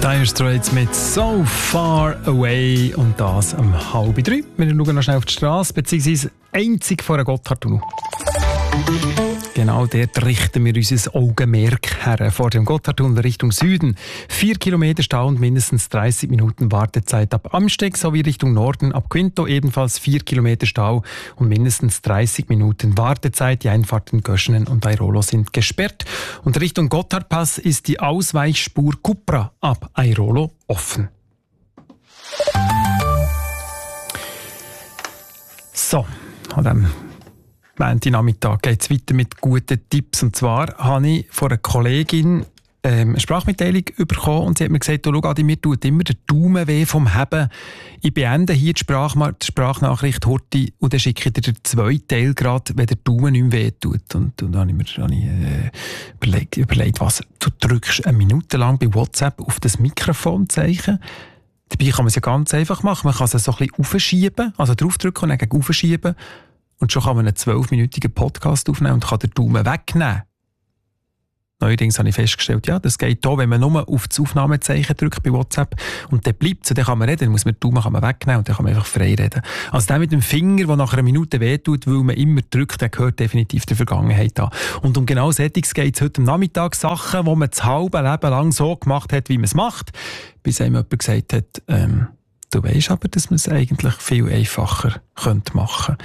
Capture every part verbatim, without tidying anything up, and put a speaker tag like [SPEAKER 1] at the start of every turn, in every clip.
[SPEAKER 1] Dire Straits mit «So Far Away» und das um halb drei. Wir schauen noch schnell auf die Straße, beziehungsweise einzig vor einem Gotthardtunnel. Genau dort richten wir unser Augenmerk her. Vor dem Gotthardtunnel Richtung Süden. Vier Kilometer Stau und mindestens dreißig Minuten Wartezeit ab Amsteg sowie Richtung Norden ab Quinto ebenfalls vier Kilometer Stau und mindestens dreißig Minuten Wartezeit. Die Einfahrten Göschenen und Airolo sind gesperrt. Und Richtung Gotthardpass ist die Ausweichspur Cupra ab Airolo offen. So, an dem Montagnachmittag geht es weiter mit guten Tipps. Und zwar habe ich von einer Kollegin ähm, eine Sprachmitteilung bekommen und sie hat mir gesagt, oh, schau, Adi, mir tut immer der Daumen weh vom Heben. Ich beende hier die, Sprachma- die Sprachnachricht heute und dann schicke ich dir den zweiten Teil gerade, wenn der Daumen nicht mehr weh tut. Und, und dann habe ich mir habe ich, äh, überlegt, überlegt, was, du drückst eine Minute lang bei WhatsApp auf das Mikrofonzeichen. Dabei kann man es ja ganz einfach machen. Man kann es so ein bisschen aufschieben, also draufdrücken und dann gegen aufschieben. Und schon kann man einen zwölfminütigen Podcast aufnehmen und kann den Daumen wegnehmen. Neuerdings habe ich festgestellt, ja, das geht hier, wenn man nur auf das Aufnahmezeichen drückt bei WhatsApp und dann bleibt es, dann kann man reden, dann muss man den Daumen kann man wegnehmen und dann kann man einfach frei reden. Also der mit dem Finger, der nach einer Minute wehtut, weil man immer drückt, der gehört definitiv der Vergangenheit an. Und um genau solches geht es heute am Nachmittag. Sachen, die man das halbe Leben lang so gemacht hat, wie man es macht, bis einem jemand gesagt hat, ähm, du weisst aber, dass man es eigentlich viel einfacher könnte machen.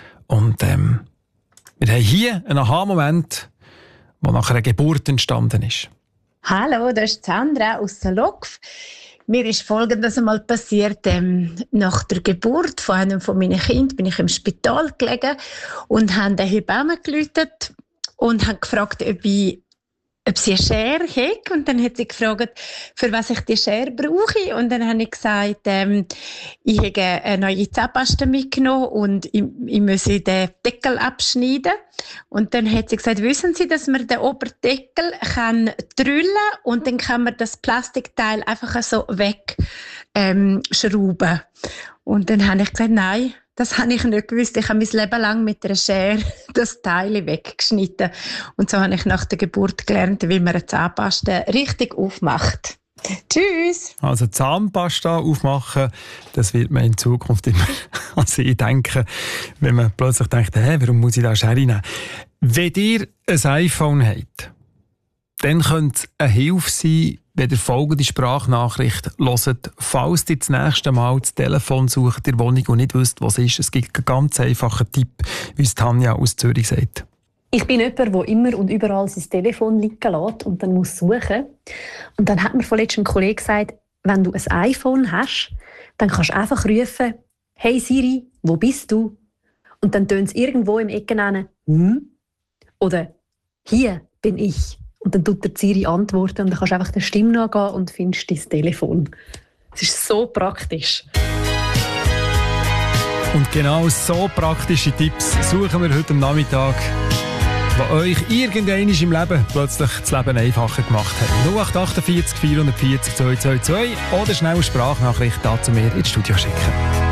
[SPEAKER 1] Und ähm, wir haben hier einen Aha-Moment, der nach einer Geburt entstanden ist.
[SPEAKER 2] Hallo, das ist Sandra aus Salokf. Mir ist Folgendes einmal passiert. Ähm, nach der Geburt von einem von meinen Kindern bin ich im Spital gelegen und habe den Hebammen gerufen und habe gefragt, ob ich ob sie eine Schere hat. Und dann hat sie gefragt, für was ich die Schere brauche. Und dann habe ich gesagt, ähm, ich habe eine neue Zahnpasta mitgenommen und ich, ich muss den Deckel abschneiden. Und dann hat sie gesagt, wissen Sie, dass man den Oberdeckel kann drüllen und dann kann man das Plastikteil einfach so wegschrauben. Ähm, schrauben. Und dann habe ich gesagt, nein, das habe ich nicht gewusst. Ich habe mein Leben lang mit einer Schere das Teil weggeschnitten. Und so habe ich nach der Geburt gelernt, wie man eine Zahnpasta richtig aufmacht. Tschüss!
[SPEAKER 1] Also Zahnpasta aufmachen, das wird man in Zukunft immer an sie denken, wenn man plötzlich denkt, hä, warum muss ich da Schere nehmen? Wenn ihr ein iPhone habt, dann könnte es eine Hilfe sein, wenn ihr folgende Sprachnachricht hört, falls ihr das nächste Mal das Telefon sucht in der Wohnung und nicht wisst, was es ist. Es gibt einen ganz einfachen Tipp, wie es Tanja aus Zürich sagt.
[SPEAKER 3] Ich bin jemand, der immer und überall sein Telefon liegen lässt und dann muss suchen. Und dann hat mir vorletzt ein Kollege gesagt, wenn du ein iPhone hast, dann kannst du einfach rufen, «Hey Siri, wo bist du?» Und dann tönt es irgendwo im Ecken an, «Hm?» oder «Hier bin ich». Und dann tut der Siri antworten und dann kannst du einfach der Stimme nachgehen und findest dein Telefon. Es ist so praktisch.
[SPEAKER 1] Und genau so praktische Tipps suchen wir heute am Nachmittag, die euch irgendwann im Leben plötzlich das Leben einfacher gemacht haben. null acht acht vier vierhundertvierzig zweihundertvierzig zwei zwei zwei oder schnell eine Sprachnachricht da zu mir ins Studio schicken.